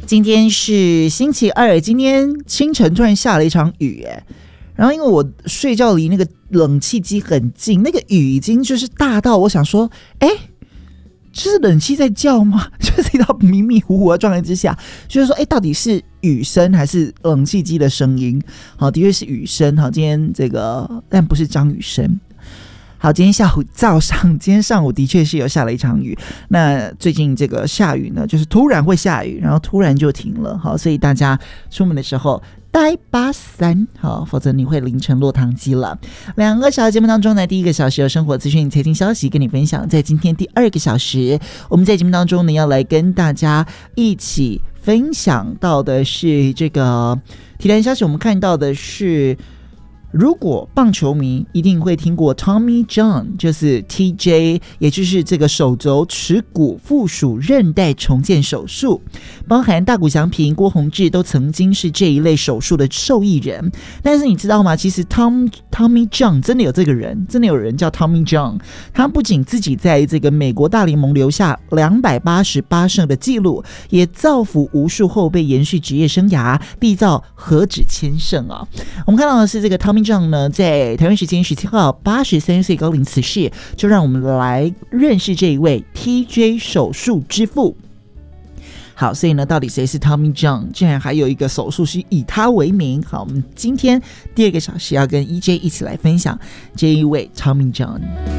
今天是星期二，今天清晨突然下了一场雨，然后因为我睡觉离那个冷气机很近，那个雨已经就是大到我想说，这是冷气在叫吗？就是一道迷迷糊糊的状态之下，就是说，到底是雨声还是冷气机的声音？好，的确是雨声。好，今天这个，但不是张雨生。好，今天上午的确是有下了一场雨。那最近这个下雨呢，就是突然会下雨，然后突然就停了。好，所以大家出门的时候带把伞，好，否则你会淋成落汤鸡了。2个小时节目当中呢，第1个小时有生活资讯、财经消息跟你分享。在今天第2个小时，我们在节目当中呢，要来跟大家一起分享到的是这个体坛消息。我们看到的是，如果棒球迷一定会听过 Tommy John， 就是 TJ， 也就是这个手肘尺骨附属韧带重建手术，包含大谷翔平、郭泓志都曾经是这一类手术的受益人。但是你知道吗？其实 Tommy John 真的有这个人，真的有人叫 Tommy John。他不仅自己在这个美国大联盟留下288胜的记录，也造福无数后辈延续职业生涯，缔造何止千胜啊！我们看到的是这个 Tommy John 呢，在台湾时间17号83岁高龄辞世，就让我们来认识这一位 TJ 手术之父。好，所以呢，到底谁是 Tommy John？ 竟然还有一个手术是以他为名。好，我们今天第2个小时要跟 EJ 一起来分享这一位 Tommy John。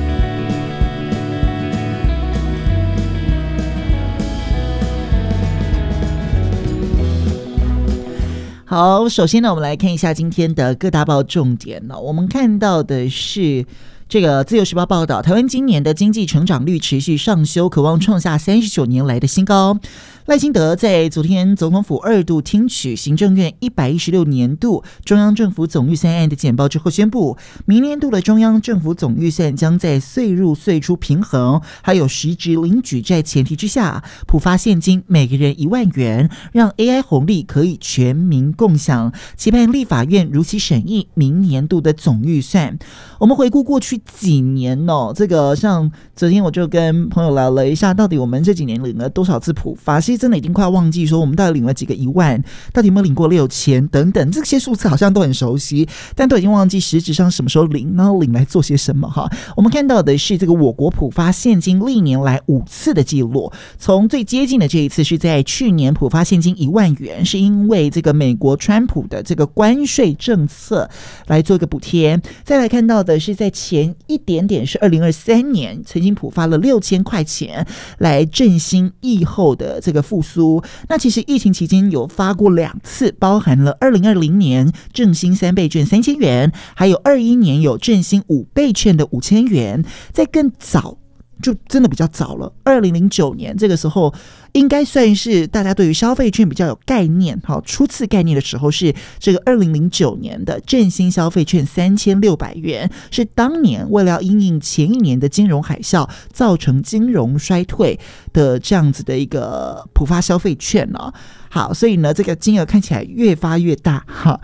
好，首先呢，我们来看一下今天的各大报重点。我们看到的是这个自由时报报道，台湾今年的经济成长率持续上修，渴望创下39年来的新高。赖清德在昨天总统府2度听取行政院116年度中央政府总预算案的简报之后，宣布明年度的中央政府总预算将在岁入岁出平衡，还有实质零举债前提之下，普发现金每个人1万元，让 AI 红利可以全民共享。期盼立法院如期审议明年度的总预算。我们回顾过去几年这个像昨天我就跟朋友聊了一下，到底我们这几年领了多少次普发，其实真的已经快忘记说我们到底领了几个1万，到底有没有领过6000等等，这些数字好像都很熟悉，但都已经忘记实质上什么时候领，然后领来做些什么哈。我们看到的是这个我国普发现金历年来5次的记录，从最接近的这一次是在去年普发现金1万元，是因为这个美国川普的这个关税政策来做一个补贴。再来看到的是在前一点点是2023年曾经普发了6000块钱来振兴疫后的这个复苏。那其实疫情期间有发过2次，包含了2020年振兴3倍券3000元，还有21年有振兴5倍券的5000元。再更早就真的比较早了，2009年这个时候应该算是大家对于消费券比较有概念，初次概念的时候是这个2009年的振兴消费券3600元，是当年为了因应前一年的金融海啸造成金融衰退的这样子的一个普发消费券好，所以呢，这个金额看起来越发越大